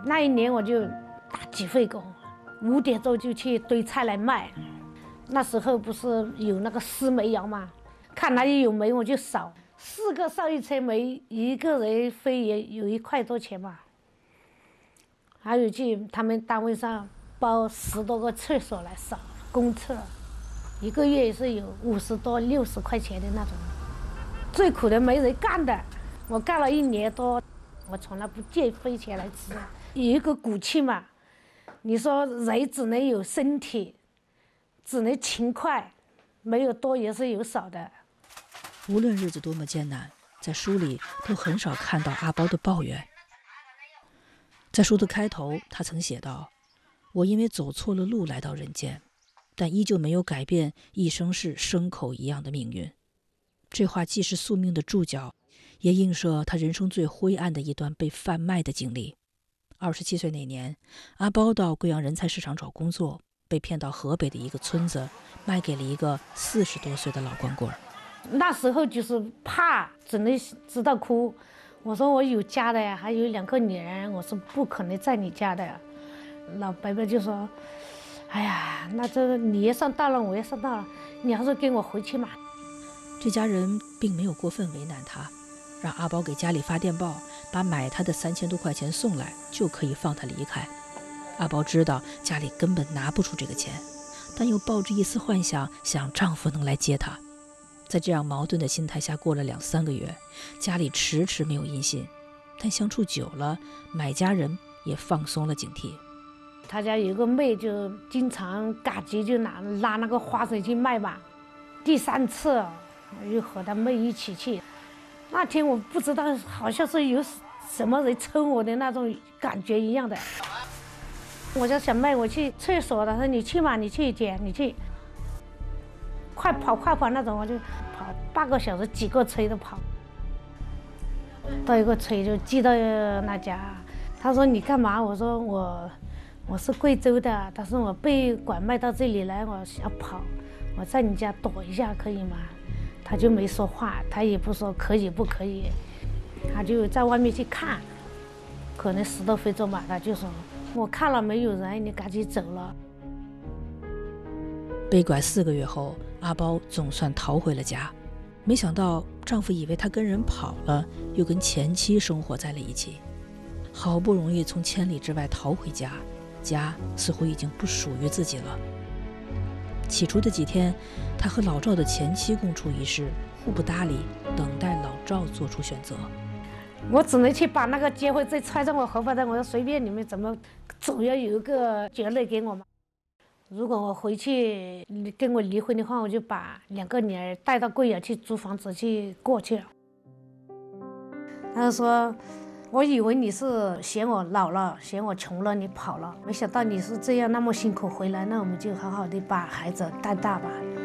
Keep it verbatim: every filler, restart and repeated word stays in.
那一年我就打几份工，五点钟就去堆菜来卖。那时候不是有那个丝煤窑嘛，看哪里有煤我就扫，四个扫一车煤，一个人分也有一块多钱吧。还有去他们单位上包十多个厕所来扫公厕，一个月也是有五十多六十块钱的那种。最苦的没人干的，我干了一年多，我从来不借分钱来吃，有一个骨气嘛。你说人只能有身体，只能勤快，没有多也是有少的。 无论日子多么艰难，在书里都很少看到阿包的抱怨。在书的开头，他曾写道：“我因为走错了路来到人间，但依旧没有改变一生是牲口一样的命运。”这话既是宿命的注脚，也映射他人生最灰暗的一段被贩卖的经历。二十七岁那年，阿包到贵阳人才市场找工作，被骗到河北的一个村子，卖给了一个四十多岁的老光棍。 那时候就是怕，只能知道哭。我说我有家的呀，还有两个女儿，我是不可能在你家的呀。老伯伯就说：“哎呀，那这你也上当了，我也上当了，你还是跟我回去嘛。” 这家人并没有过分为难他，让阿包给家里发电报，把买他的三千多块钱送来，就可以放他离开。阿包知道家里根本拿不出这个钱，但又抱着一丝幻想，想丈夫能来接他。在这样矛盾的心态下，过了两三个月，家里迟迟没有音信，但相处久了，买家人也放松了警惕。 他家有个妹，就经常赶集就拿拉那个花生去卖吧。第三次我又和他妹一起去，那天我不知道，好像是有什么人撑我的那种感觉一样的。我叫小妹，我去厕所了，他说你去嘛，你去姐，你去。快跑快跑那种，我就跑半个小时，几个村都跑。到一个村就寄到那家，他说你干嘛？我说我我是贵州的，他说我被拐卖到这里来，我想跑，我在你家躲一下可以吗？他就没说话，他也不说可以不可以，他就在外面去看，可能十多分钟吧，他就说我看了没有人，你赶紧走了。 被拐四个月后，阿包总算逃回了家，没想到丈夫以为她跟人跑了，又跟前妻生活在了一起。好不容易从千里之外逃回家，家似乎已经不属于自己了。起初的几天，她和老赵的前妻共处一室，互不搭理，等待老赵做出选择。 我只能去把那个结婚证揣在我荷包上，我说随便你们怎么，总要有一个结论给我嘛。如果我回去跟我离婚的话，我就把两个女儿带到贵阳去租房子去过去了。他说：“我以为你是嫌我老了，嫌我穷了，你跑了，没想到你是这样那么辛苦回来，那我们就好好的把孩子带大吧。”